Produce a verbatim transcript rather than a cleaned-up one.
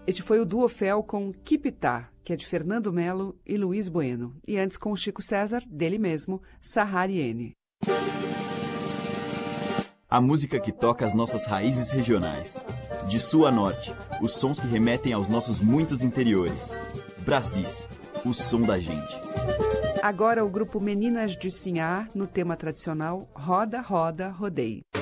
Este foi o Duo Fel com Kipitá, que é de Fernando Melo e Luiz Bueno. E antes com o Chico César, dele mesmo, Sahariene. A música que toca as nossas raízes regionais. De sul a norte, os sons que remetem aos nossos muitos interiores. Brasis, o som da gente. Agora o grupo Meninas de Sinhá, no tema tradicional Roda, Roda, Rodei.